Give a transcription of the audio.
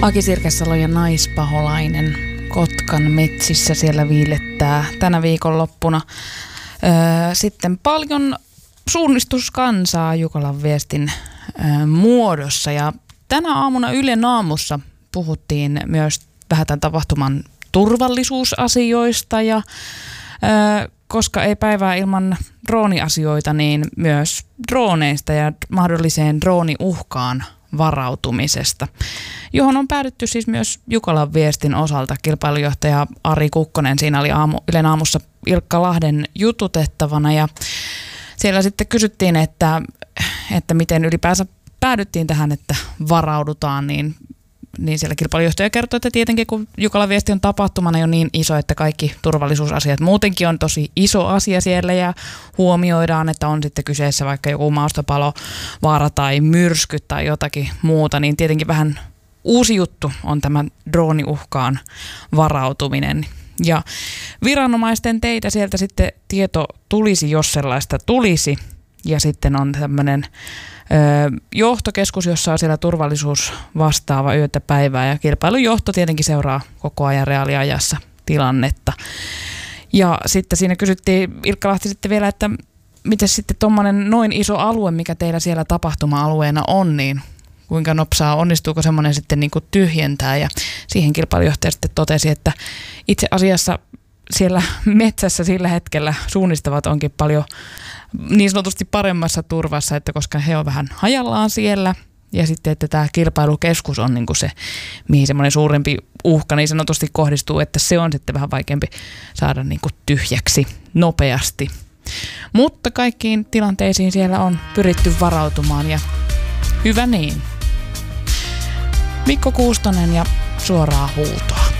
Aki Sirkesalo ja naispaholainen Kotkan metsissä siellä viilettää tänä viikonloppuna. Sitten paljon suunnistuskansaa Jukolan viestin muodossa. Ja tänä aamuna Ylen aamussa puhuttiin myös vähän tämän tapahtuman turvallisuusasioista ja koska ei päivää ilman drooniasioita, niin myös drooneista ja mahdolliseen drooniuhkaan varautumisesta, johon on päädytty siis myös Jukolan viestin osalta. Kilpailujohtaja Ari Kukkonen siinä oli Ylen aamussa Ilkka Lahden jututettavana ja siellä sitten kysyttiin, että miten ylipäänsä päädyttiin tähän, että varaudutaan, niin siellä kilpailujohtaja kertoi, että tietenkin kun Jukolan viesti on tapahtumana jo niin iso, että kaikki turvallisuusasiat muutenkin on tosi iso asia siellä ja huomioidaan, että on sitten kyseessä vaikka joku maastopalovaara tai myrsky tai jotakin muuta, niin tietenkin vähän uusi juttu on tämä drooniuhkaan varautuminen. Ja viranomaisten teitä sieltä sitten tieto tulisi, jos sellaista tulisi, ja sitten on tämmöinen johtokeskus, jossa on siellä turvallisuus vastaava yötä päivää ja kilpailujohto tietenkin seuraa koko ajan reaaliajassa tilannetta. Ja sitten siinä kysyttiin Ilkka Lahti sitten vielä, että miten sitten tuommoinen noin iso alue, mikä teillä siellä tapahtuma-alueena on, niin kuinka nopsaa, onnistuuko semmoinen sitten niin kuin tyhjentää, ja siihen kilpailujohtaja sitten totesi, että itse asiassa siellä metsässä sillä hetkellä suunnistavat onkin paljon niin sanotusti paremmassa turvassa, että koska he on vähän hajallaan siellä ja sitten, että tämä kilpailukeskus on niin kuin se, mihin semmoinen suurempi uhka niin sanotusti kohdistuu, että se on sitten vähän vaikeampi saada niin kuin tyhjäksi nopeasti. Mutta kaikkiin tilanteisiin siellä on pyritty varautumaan ja hyvä niin. Mikko Kuustonen ja Suoraa huutoa.